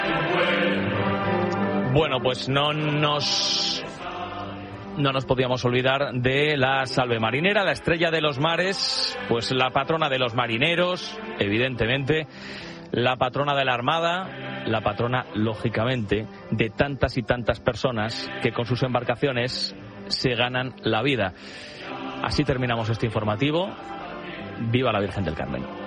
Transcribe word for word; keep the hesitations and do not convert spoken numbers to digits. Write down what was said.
Bueno, pues no nos no nos podíamos olvidar de la Salve Marinera, la estrella de los mares, pues la patrona de los marineros, evidentemente, la patrona de la Armada, la patrona, lógicamente, de tantas y tantas personas que con sus embarcaciones se ganan la vida. Así terminamos este informativo. ¡Viva la Virgen del Carmen!